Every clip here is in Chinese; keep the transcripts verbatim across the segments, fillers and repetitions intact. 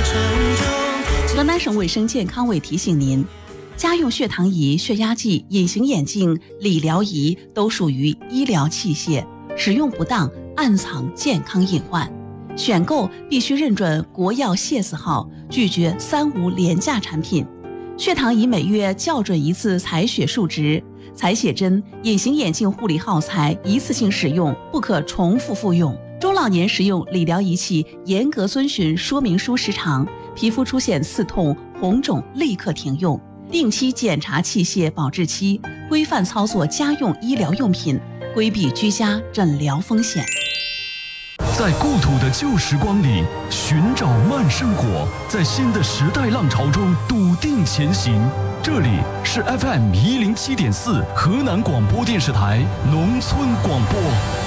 河南省卫生健康委提醒您，家用血糖仪、血压计、隐形眼镜、理疗仪都属于医疗器械，使用不当暗藏健康隐患。选购必须认准国药谢字号，拒绝三无廉价产品。血糖仪每月校准一次采血数值，采血针、隐形眼镜护理耗材一次性使用，不可重复复用。中老年使用理疗仪器严格遵循说明书时长，皮肤出现刺痛、红肿立刻停用。定期检查器械保质期，规范操作家用医疗用品，规避居家诊疗风险。 在故土的旧时光里寻找慢生活，在新的时代浪潮中笃定前行。这里是 F M 一零七点四河南广播电视台农村广播。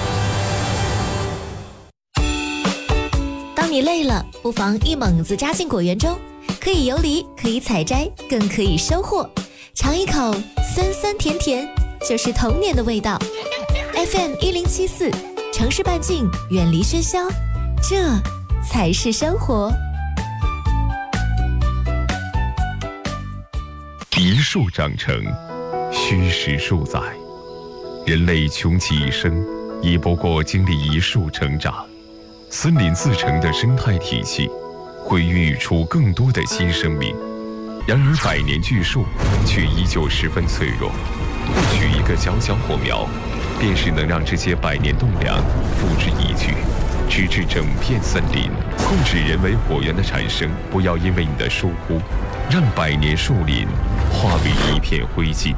当你累了，不妨一猛子扎进果园中，可以游离，可以采摘，更可以收获。尝一口酸酸甜甜，就是童年的味道。F M 一零七四。城市半径，远离喧嚣，这才是生活。 一树长成，虚实数载。人类穷其一生，亦不过经历一树成长。森林自成的生态体系，会孕育出更多的新生命。然而，百年巨树却依旧十分脆弱。或许一个小小火苗，便是能让这些百年栋梁付之一炬，直至整片森林。控制人为火源的产生，不要因为你的疏忽，让百年树林化为一片灰烬。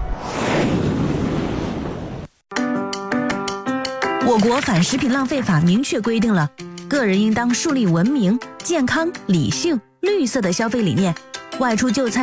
我国反食品浪费法明确规定了，个人应当树立文明、健康、理性、绿色的消费理念，外出就餐